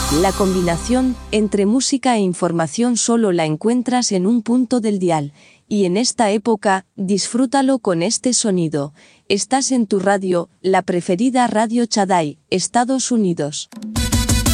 La combinación entre música e información solo la encuentras en un punto del dial, y en esta época, disfrútalo con este sonido. Estás en tu radio, la preferida Radio Chadai, Estados Unidos.